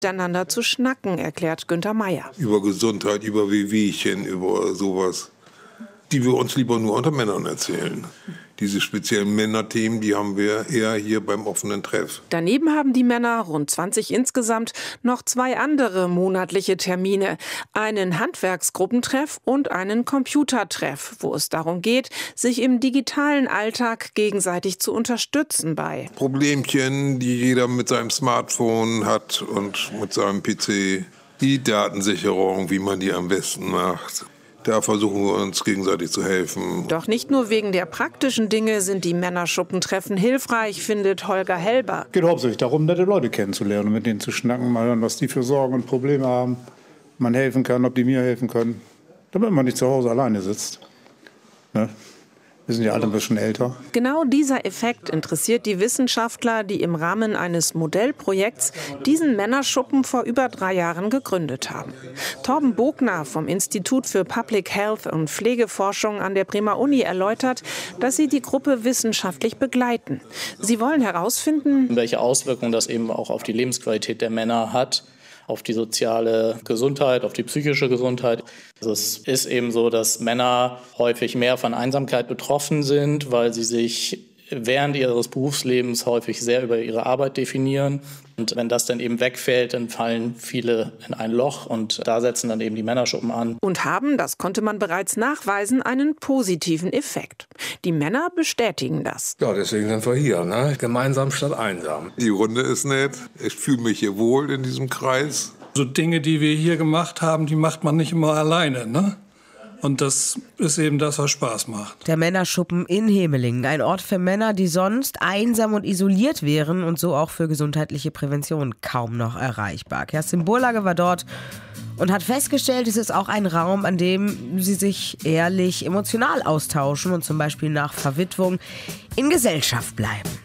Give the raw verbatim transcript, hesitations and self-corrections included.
miteinander zu schnacken, erklärt Günther Meier. Über Gesundheit, über Wehwehchen, über sowas, die wir uns lieber nur unter Männern erzählen. Diese speziellen Männerthemen, die haben wir eher hier beim offenen Treff. Daneben haben die Männer, rund zwanzig insgesamt, noch zwei andere monatliche Termine. Einen Handwerksgruppentreff und einen Computertreff, wo es darum geht, sich im digitalen Alltag gegenseitig zu unterstützen bei Problemchen, die jeder mit seinem Smartphone hat und mit seinem P C. Die Datensicherung, wie man die am besten macht. Da versuchen wir uns gegenseitig zu helfen. Doch nicht nur wegen der praktischen Dinge sind die Männerschuppentreffen hilfreich, findet Holger Helber. Es geht hauptsächlich darum, nette Leute kennenzulernen und mit denen zu schnacken, mal hören, was die für Sorgen und Probleme haben, man helfen kann, ob die mir helfen können, damit man nicht zu Hause alleine sitzt. Ne? Wir sind ja alle ein bisschen älter. Genau dieser Effekt interessiert die Wissenschaftler, die im Rahmen eines Modellprojekts diesen Männerschuppen vor über drei Jahren gegründet haben. Torben Bogner vom Institut für Public Health und Pflegeforschung an der Bremer Uni erläutert, dass sie die Gruppe wissenschaftlich begleiten. Sie wollen herausfinden, welche Auswirkungen das eben auch auf die Lebensqualität der Männer hat, auf die soziale Gesundheit, auf die psychische Gesundheit. Also es ist eben so, dass Männer häufig mehr von Einsamkeit betroffen sind, weil sie sich während ihres Berufslebens häufig sehr über ihre Arbeit definieren. Und wenn das dann eben wegfällt, dann fallen viele in ein Loch und da setzen dann eben die Männerschuppen an. Und haben, das konnte man bereits nachweisen, einen positiven Effekt. Die Männer bestätigen das. Ja, deswegen sind wir hier, ne? Gemeinsam statt einsam. Die Runde ist nett. Ich fühle mich hier wohl in diesem Kreis. So Dinge, die wir hier gemacht haben, die macht man nicht immer alleine, ne? Und das ist eben das, was Spaß macht. Der Männerschuppen in Hemelingen, ein Ort für Männer, die sonst einsam und isoliert wären und so auch für gesundheitliche Prävention kaum noch erreichbar. Kerstin Burlage war dort und hat festgestellt, es ist auch ein Raum, an dem sie sich ehrlich emotional austauschen und zum Beispiel nach Verwitwung in Gesellschaft bleiben.